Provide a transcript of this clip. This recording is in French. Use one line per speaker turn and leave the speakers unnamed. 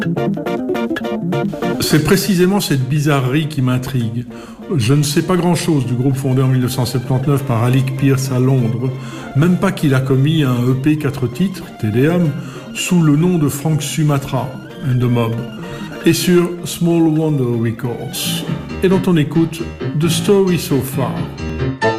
C'est précisément cette bizarrerie qui m'intrigue. Je ne sais pas grand-chose du groupe fondé en 1979 par Alec Pierce à Londres, même pas qu'il a commis un EP 4 titres, TDM, sous le nom de Frank Sumatra and the Mob, et sur Small Wonder Records, et dont on écoute The Story So Far.